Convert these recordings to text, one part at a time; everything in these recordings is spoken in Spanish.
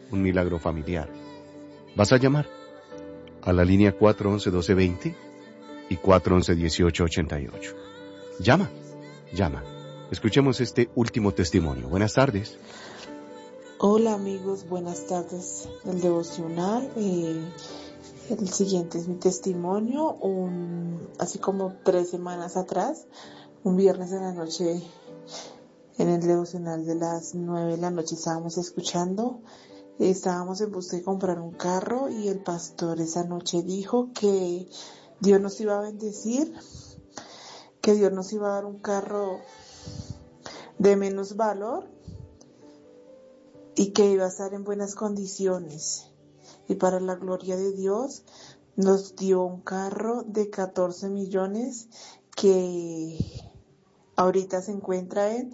un milagro familiar. Vas a llamar a la línea 411-1220 y 411-1888. Llama. Escuchemos este último testimonio. Buenas tardes. Hola amigos, buenas tardes. El devocional, el siguiente es mi testimonio. Así como 3 semanas atrás, un viernes en la noche, en el devocional de las 9 de la noche estábamos en busca de comprar un carro y el pastor esa noche dijo que Dios nos iba a bendecir, que Dios nos iba a dar un carro de menos valor y que iba a estar en buenas condiciones. Y para la gloria de Dios nos dio un carro de 14 millones que ahorita se encuentra en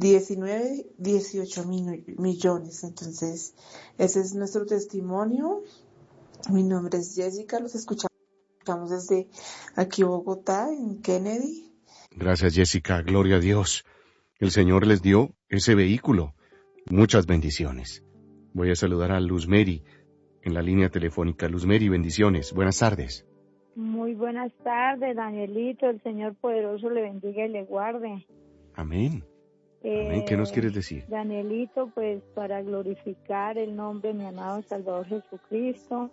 18 millones. Entonces, ese es nuestro testimonio. Mi nombre es Jessica, los escuchamos desde aquí Bogotá, en Kennedy. Gracias, Jessica. Gloria a Dios. El Señor les dio ese vehículo. Muchas bendiciones. Voy a saludar a Luz Mary en la línea telefónica. Luz Mary, bendiciones. Buenas tardes. Muy buenas tardes, Danielito. El Señor poderoso le bendiga y le guarde. Amén. Amén. ¿Qué nos quieres decir? Danielito, pues para glorificar el nombre de mi amado Salvador Jesucristo.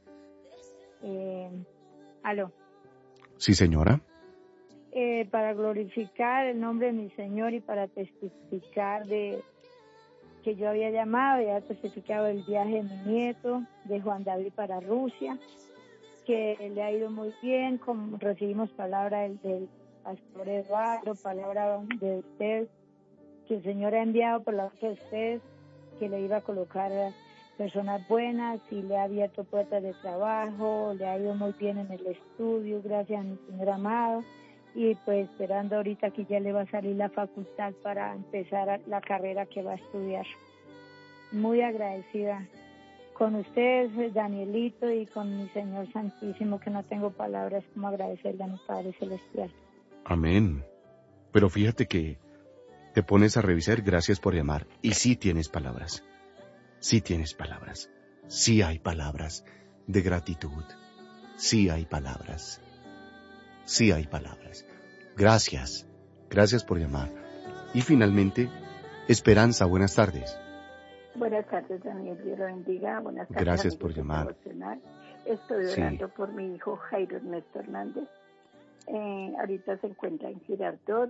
¿Aló? Sí, señora. Para glorificar el nombre de mi Señor y para testificar de que yo había llamado y había testificado el viaje de mi nieto, de Juan David para Rusia, que le ha ido muy bien, como recibimos palabra del pastor Eduardo, palabra de usted, que el Señor ha enviado por la boca de usted, que le iba a colocar personas buenas y le ha abierto puertas de trabajo, le ha ido muy bien en el estudio, gracias a mi Señor amado, y pues esperando ahorita que ya le va a salir la facultad para empezar la carrera que va a estudiar. Muy agradecida con ustedes, Danielito, y con mi Señor Santísimo, que no tengo palabras como agradecerle a mi Padre Celestial. Amén. Pero fíjate que te pones a revisar, gracias por llamar, y sí tienes palabras. Sí tienes palabras. Sí hay palabras de gratitud. Sí hay palabras. Sí hay palabras. Gracias. Gracias por llamar. Y finalmente, Esperanza, buenas tardes. Buenas tardes, Daniel, Dios lo bendiga. Buenas tardes. Gracias por llamar. Devocional. Estoy orando por mi hijo Jairo Ernesto Hernández. Ahorita se encuentra en Girardot.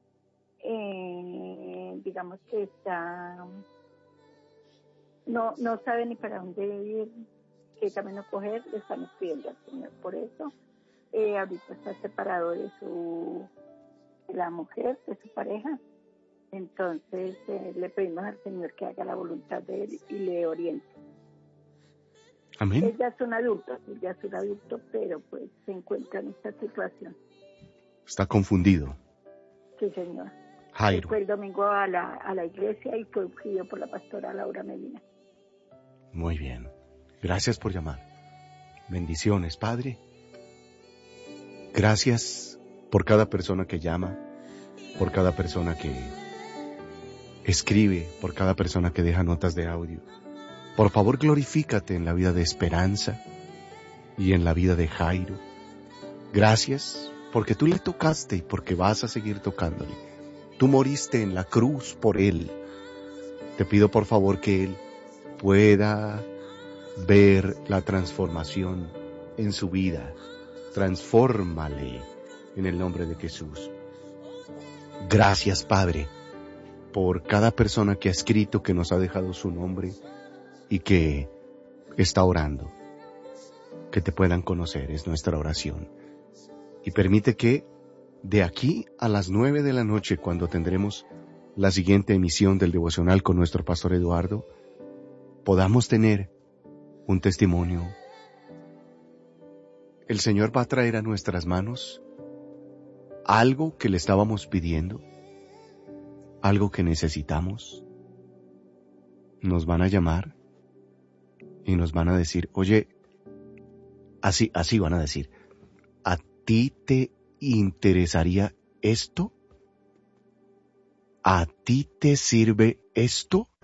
Digamos que está... No sabe ni para dónde ir, qué camino coger. Le estamos pidiendo al Señor por eso. Ahorita está separado de la mujer, de su pareja. Entonces le pedimos al Señor que haga la voluntad de Él y le oriente. Amén. Él ya es un adulto, pero pues se encuentra en esta situación. Está confundido. Sí, señor. Jairo. Fue el domingo a la iglesia y fue ungido por la pastora Laura Medina. Muy bien. Gracias por llamar. Bendiciones, Padre. Gracias por cada persona que llama, por cada persona que escribe, por cada persona que deja notas de audio. Por favor, glorifícate en la vida de Esperanza y en la vida de Jairo. Gracias porque tú le tocaste y porque vas a seguir tocándole. Tú moriste en la cruz por él. Te pido por favor que él pueda ver la transformación en su vida. Transfórmale en el nombre de Jesús. Gracias, Padre, por cada persona que ha escrito, que nos ha dejado su nombre y que está orando. Que te puedan conocer, es nuestra oración. Y permite que de aquí a las 9 de la noche, cuando tendremos la siguiente emisión del devocional con nuestro pastor Eduardo, podamos tener un testimonio. El Señor va a traer a nuestras manos algo que le estábamos pidiendo, algo que necesitamos. Nos van a llamar y nos van a decir, oye, así van a decir, ¿a ti te interesaría esto? ¿A ti te sirve esto?